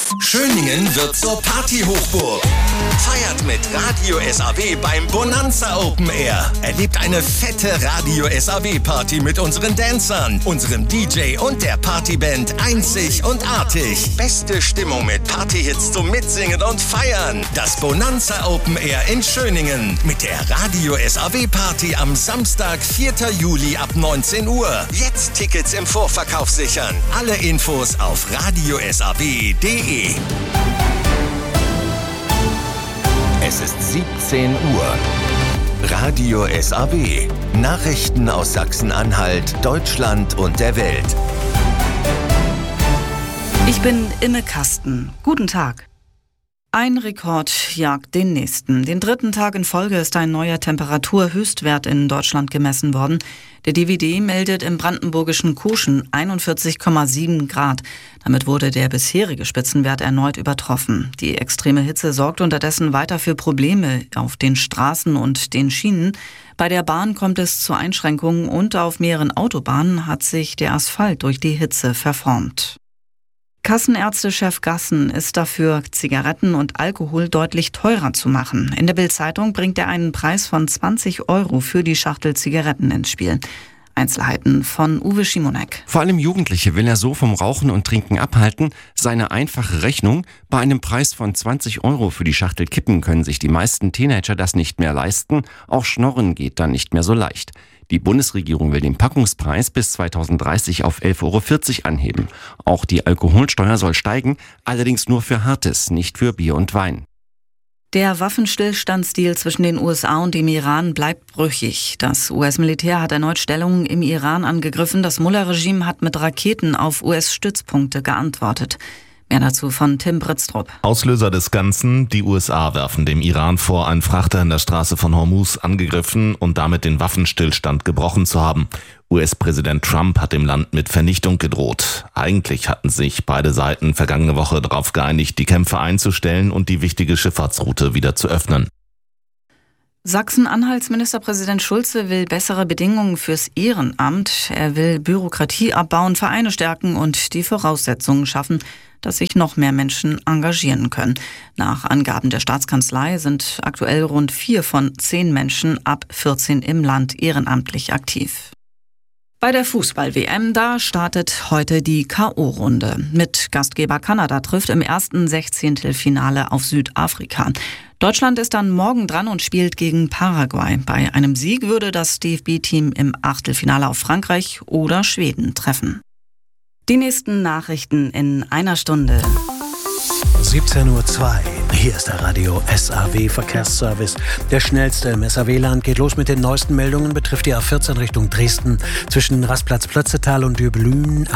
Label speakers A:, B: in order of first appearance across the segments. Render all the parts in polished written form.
A: Schöningen wird zur Partyhochburg. Feiert mit Radio SAW beim Bonanza Open Air. Erlebt eine fette Radio SAW Party mit unseren Dancern, unserem DJ und der Partyband Einzig und Artig. Beste Stimmung mit Partyhits zum Mitsingen und Feiern. Das Bonanza Open Air in Schöningen mit der Radio SAW Party am Samstag, 4. Juli ab 19 Uhr. Jetzt Tickets im Vorverkauf sichern. Alle Infos auf radiosaw.de. Es ist 17 Uhr. Radio SAW. Nachrichten aus Sachsen-Anhalt, Deutschland und der Welt.
B: Ich bin Imme Kasten. Guten Tag. Ein Rekord jagt den nächsten. Den 3. Tag in Folge ist ein neuer Temperaturhöchstwert in Deutschland gemessen worden. Der DWD meldet im brandenburgischen Kuschen 41,7 Grad. Damit wurde der bisherige Spitzenwert erneut übertroffen. Die extreme Hitze sorgt unterdessen weiter für Probleme auf den Straßen und den Schienen. Bei der Bahn kommt es zu Einschränkungen und auf mehreren Autobahnen hat sich der Asphalt durch die Hitze verformt. Kassenärztechef Gassen ist dafür, Zigaretten und Alkohol deutlich teurer zu machen. In der Bild-Zeitung bringt er einen Preis von 20 € für die Schachtel Zigaretten ins Spiel. Einzelheiten von Uwe Schimonek.
C: Vor allem Jugendliche will er so vom Rauchen und Trinken abhalten. Seine einfache Rechnung: bei einem Preis von 20 € für die Schachtel Kippen können sich die meisten Teenager das nicht mehr leisten. Auch Schnorren geht dann nicht mehr so leicht. Die Bundesregierung will den Packungspreis bis 2030 auf 11,40 € anheben. Auch die Alkoholsteuer soll steigen, allerdings nur für Hartes, nicht für Bier und Wein.
B: Der Waffenstillstandsdeal zwischen den USA und dem Iran bleibt brüchig. Das US-Militär hat erneut Stellungen im Iran angegriffen. Das Mullah-Regime hat mit Raketen auf US-Stützpunkte geantwortet. Mehr dazu von Tim Britztrup.
D: Auslöser des Ganzen: die USA werfen dem Iran vor, einen Frachter in der Straße von Hormuz angegriffen und damit den Waffenstillstand gebrochen zu haben. US-Präsident Trump hat dem Land mit Vernichtung gedroht. Eigentlich hatten sich beide Seiten vergangene Woche darauf geeinigt, die Kämpfe einzustellen und die wichtige Schifffahrtsroute wieder zu öffnen.
B: Sachsen-Anhalts Ministerpräsident Schulze will bessere Bedingungen fürs Ehrenamt. Er will Bürokratie abbauen, Vereine stärken und die Voraussetzungen schaffen, dass sich noch mehr Menschen engagieren können. Nach Angaben der Staatskanzlei sind aktuell rund 4 von 10 Menschen ab 14 im Land ehrenamtlich aktiv. Bei der Fußball-WM, da startet heute die K.O.-Runde. Mit Gastgeber Kanada trifft im ersten 16. auf Südafrika. Deutschland ist dann morgen dran und spielt gegen Paraguay. Bei einem Sieg würde das DFB-Team im Achtelfinale auf Frankreich oder Schweden treffen. Die nächsten Nachrichten in einer Stunde.
E: 17:02 Uhr. Hier ist der Radio SAW Verkehrsservice. Der schnellste im SAW-Land geht los mit den neuesten Meldungen. Betrifft die A14 Richtung Dresden zwischen Rastplatz Plötzetal und Löbejün.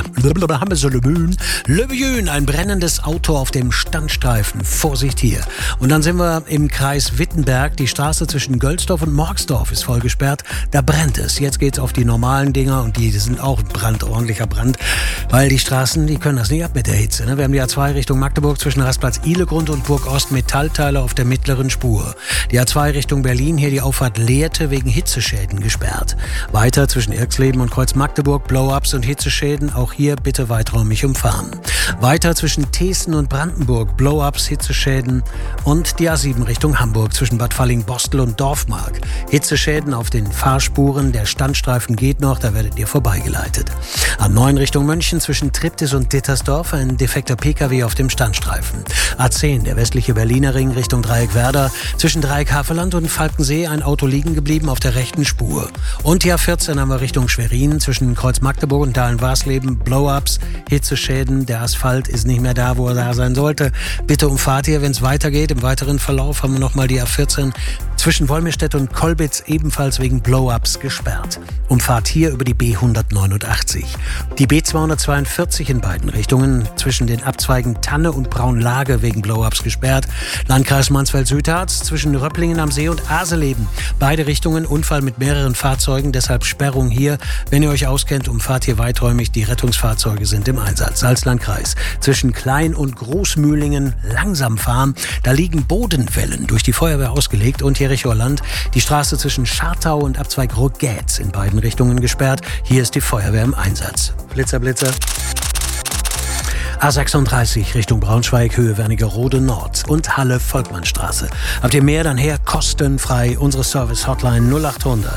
E: Ein brennendes Auto auf dem Standstreifen. Vorsicht hier. Und dann sind wir im Kreis Wittenberg. Die Straße zwischen Gölsdorf und Morgsdorf ist voll gesperrt. Da brennt es. Jetzt geht's auf die normalen Dinger und die sind auch ordentlicher Brand. Weil die Straßen, die können das nicht ab mit der Hitze. Ne? Wir haben die A2 Richtung Magdeburg zwischen Rastplatz Ihlegrund und Burg-Ost Metallteile auf der mittleren Spur. Die A2 Richtung Berlin, hier die Auffahrt Lehrte wegen Hitzeschäden gesperrt. Weiter zwischen Irxleben und Kreuz-Magdeburg, Blow-ups und Hitzeschäden, auch hier bitte weiträumig umfahren. Weiter zwischen Thesen und Brandenburg, Blow-ups, Hitzeschäden und die A7 Richtung Hamburg zwischen Bad Falling-Bostel und Dorfmark. Hitzeschäden auf den Fahrspuren, der Standstreifen geht noch, da werdet ihr vorbeigeleitet. A9 Richtung München zwischen Triptis und Dittersdorf, ein defekter PKW auf dem Standstreifen. A10, der westliche Berliner Ring Richtung Dreieck Werder, zwischen Dreieck Havelland und Falkensee ein Auto liegen geblieben auf der rechten Spur. Und die A14 haben wir Richtung Schwerin, zwischen Kreuz Magdeburg und Dahlen-Warsleben, Blow-ups, Hitzeschäden, der Asphalt ist nicht mehr da, wo er da sein sollte. Bitte umfahrt hier, wenn es weitergeht. Im weiteren Verlauf haben wir nochmal die A14 zwischen Wolmirstedt und Kolbitz ebenfalls wegen Blow-ups gesperrt. Umfahrt hier über die B189. Die B242 in beiden Richtungen zwischen den Abzweigen Tanne und Braunlage wegen Blow-ups gesperrt. Landkreis Mansfeld-Südharz zwischen Röpplingen am See und Aseleben. Beide Richtungen Unfall mit mehreren Fahrzeugen, deshalb Sperrung hier. Wenn ihr euch auskennt, umfahrt hier weiträumig. Die Rettungsfahrzeuge sind im Einsatz. Salzlandkreis zwischen Klein- und Großmühlingen langsam fahren. Da liegen Bodenwellen durch die Feuerwehr ausgelegt und Jerichoer Land. Die Straße zwischen Schartau und Abzweig Rogetz in beiden Richtungen gesperrt. Hier ist die Feuerwehr im Einsatz. Blitzer, Blitzer. A36 Richtung Braunschweig, Höhe Wernigerode Nord und Halle Volkmannstraße. Habt ihr mehr, dann her kostenfrei. Unsere Service-Hotline 0800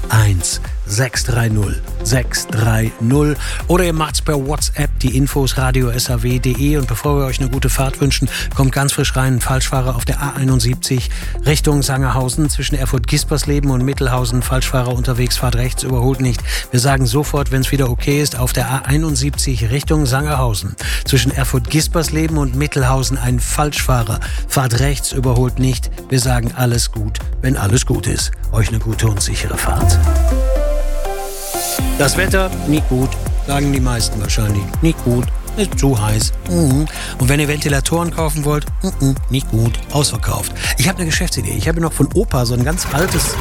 E: 1630 630 oder ihr macht's per WhatsApp, die Infos radio.saw.de. Und bevor wir euch eine gute Fahrt wünschen, kommt ganz frisch rein ein Falschfahrer auf der A71 Richtung Sangerhausen zwischen Erfurt-Gispersleben und Mittelhausen. Falschfahrer unterwegs, fahrt rechts, überholt nicht. Wir sagen sofort, wenn es wieder okay ist, auf der A71 Richtung Sangerhausen zwischen Erfurt-Gispersleben und Mittelhausen ein Falschfahrer. Fahrt rechts, überholt nicht. Wir sagen alles gut, wenn alles gut ist. Euch eine gute und sichere Fahrt. Das Wetter, nicht gut, sagen die meisten wahrscheinlich. Nicht gut, ist zu heiß. Und wenn ihr Ventilatoren kaufen wollt, nicht gut, ausverkauft. Ich habe eine Geschäftsidee. Ich habe noch von Opa so ein ganz altes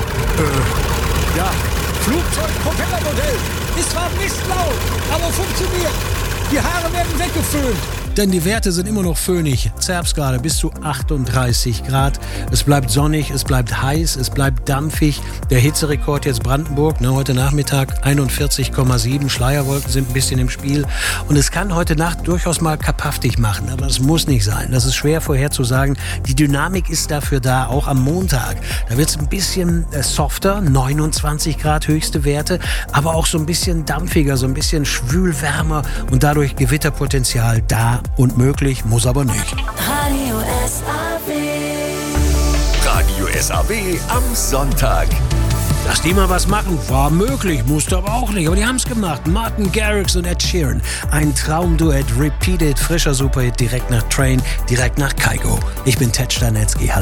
E: Flugzeug-Propellermodell. Ist zwar mistlaut, aber funktioniert. Die Haare werden weggeföhnt. Denn die Werte sind immer noch föhnig. Zerbsgrade bis zu 38 Grad. Es bleibt sonnig, es bleibt heiß, es bleibt dampfig. Der Hitzerekord jetzt Brandenburg, heute Nachmittag 41,7. Schleierwolken sind ein bisschen im Spiel. Und es kann heute Nacht durchaus mal kapphaftig machen. Aber es muss nicht sein. Das ist schwer vorherzusagen. Die Dynamik ist dafür da, auch am Montag. Da wird es ein bisschen softer, 29 Grad höchste Werte. Aber auch so ein bisschen dampfiger, so ein bisschen schwülwärmer. Und dadurch Gewitterpotenzial da und möglich, muss aber nicht.
A: Radio SAW. Radio SAW am Sonntag.
E: Dass die mal was machen, war möglich, musste aber auch nicht. Aber die haben es gemacht. Martin Garrix und Ed Sheeran. Ein Traumduett, repeated, frischer Superhit, direkt nach Train, direkt nach Kygo. Ich bin Ted Stanitzky. Hallo.